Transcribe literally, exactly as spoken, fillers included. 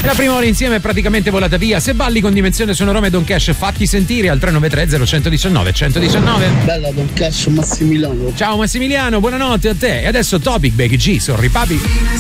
La prima ora insieme è praticamente volata via. Se balli con Dimensione Sonoro e Don Cash, fatti sentire al tre nove tre zero uno uno nove uno uno nove. Bella Don Cash, Massimiliano. Ciao Massimiliano, buonanotte a te. E adesso Topic, Becky G, Sorry Papi.